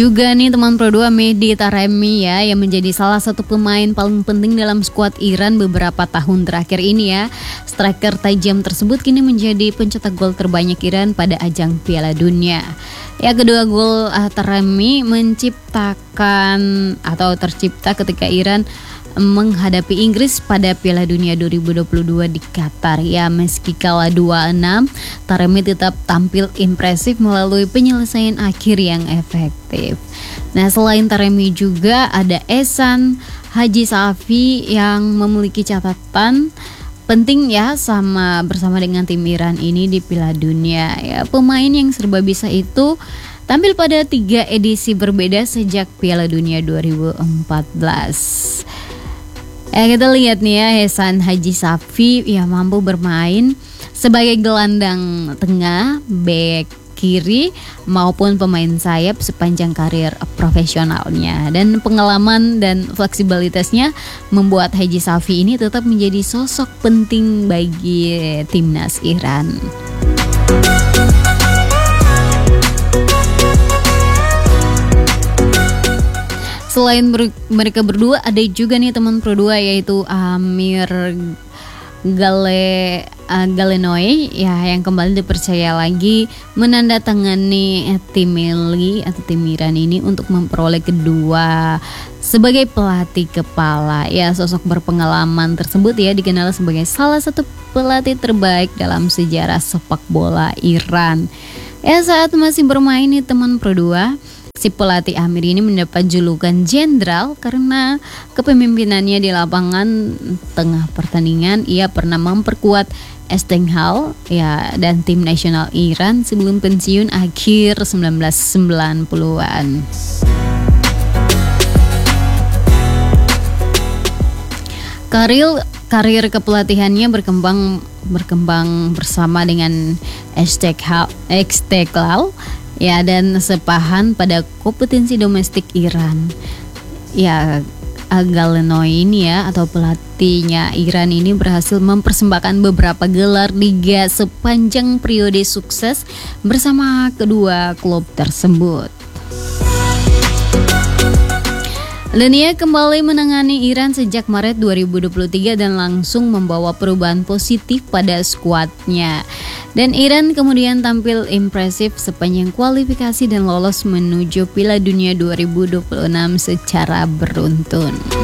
Juga nih teman Pro 2 Mehdi Taremi ya, yang menjadi salah satu pemain paling penting dalam skuad Iran beberapa tahun terakhir ini ya. Striker tajam tersebut kini menjadi pencetak gol terbanyak Iran pada ajang Piala Dunia. Ya, kedua gol Taremi tercipta ketika Iran menghadapi Inggris pada Piala Dunia 2022 di Qatar. Ya, meski kalah 2-6, Taremi tetap tampil impresif melalui penyelesaian akhir yang efektif. Nah, selain Taremi juga ada Ehsan Haji Safi yang memiliki catatan penting ya bersama dengan tim Iran ini di Piala Dunia. Ya, pemain yang serba bisa itu tampil pada 3 edisi berbeda sejak Piala Dunia 2014. Kita lihat nih ya, Ehsan Haji Safi ya mampu bermain sebagai gelandang tengah, bek kiri maupun pemain sayap sepanjang karir profesionalnya, dan pengalaman dan fleksibilitasnya membuat Haji Safi ini tetap menjadi sosok penting bagi timnas Iran. Selain mereka berdua, ada juga nih teman Pro 2 yaitu Amir Galenoy ya, yang kembali dipercaya lagi menandatangani tim Meli atau tim Iran ini untuk memperoleh kedua sebagai pelatih kepala. Ya, sosok berpengalaman tersebut ya dikenal sebagai salah satu pelatih terbaik dalam sejarah sepak bola Iran. Ya, saat masih bermain nih teman Pro 2, si pelatih Amir ini mendapat julukan jenderal karena kepemimpinannya di lapangan tengah pertandingan. Ia pernah memperkuat Esteghlal ya dan tim nasional Iran sebelum pensiun akhir 1990-an. Karir kepelatihannya berkembang bersama dengan Esteghlal ya, dan sepahan pada kompetisi domestik Iran. Ya, Galenoy ini ya atau pelatihnya Iran ini berhasil mempersembahkan beberapa gelar liga sepanjang periode sukses bersama kedua klub tersebut. Dan ia kembali menangani Iran sejak Maret 2023 dan langsung membawa perubahan positif pada skuadnya. Dan Iran kemudian tampil impresif sepanjang kualifikasi dan lolos menuju Piala Dunia 2026 secara beruntun.